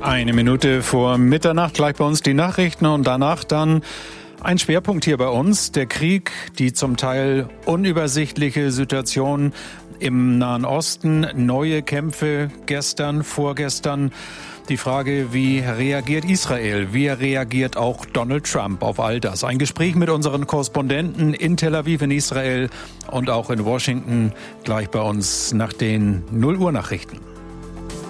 Eine Minute vor Mitternacht, gleich bei uns die Nachrichten und danach dann ein Schwerpunkt hier bei uns, der Krieg, die zum Teil unübersichtliche Situation im Nahen Osten, neue Kämpfe gestern, vorgestern. Die Frage, wie reagiert Israel? Wie reagiert auch Donald Trump auf all das? Ein Gespräch mit unseren Korrespondenten in Tel Aviv, in Israel und auch in Washington, gleich bei uns nach den 0 Uhr Nachrichten.